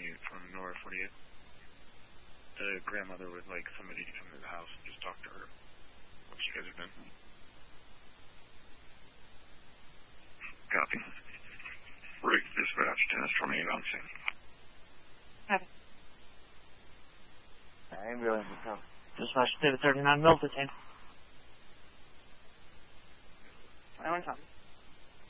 from Nora 48. The grandmother would like somebody to come to the house and just talk to her. What you guys have been. Copy. Rick, dispatch, tennis 28 on scene. Copy. Ambulance is coming. Dispatch, David 39 Milton. I want to talk.